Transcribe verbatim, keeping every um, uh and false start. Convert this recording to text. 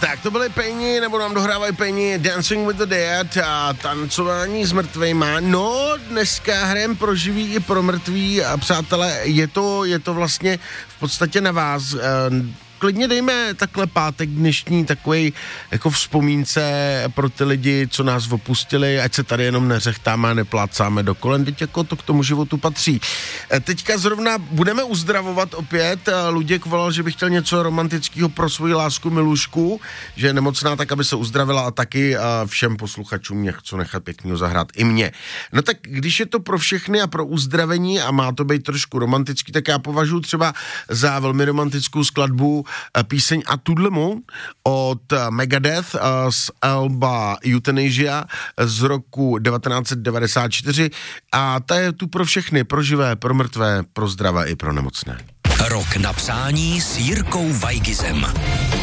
Tak to byly Pejni, nebo nám dohrávají Pejni, Dancing with the Dead a tancování s mrtvejma. No, dneska hrajeme pro živý i pro mrtvý a přátelé, je to, je to vlastně v podstatě na vás. Klidně dejme takhle pátek dnešní takovej jako vzpomínce pro ty lidi, co nás opustili, ať se tady jenom neřechtáme a neplácáme do kolen, teď jako to k tomu životu patří. Teďka zrovna budeme uzdravovat opět. Luděk volal, že by chtěl něco romantického pro svoji lásku Milušku, že je nemocná, tak aby se uzdravila a taky všem posluchačům mě chci nechat pěkného zahrát i mě. No tak když je to pro všechny a pro uzdravení a má to být trošku romantický, tak já považuji třeba za velmi romantickou skladbu píseň A tout le monde od Megadeth z alba Euthanasia z roku devatenáct set devadesát čtyři a ta je tu pro všechny, pro živé, pro mrtvé, pro zdravé i pro nemocné. Rok na přání s Jirkou Weigizem.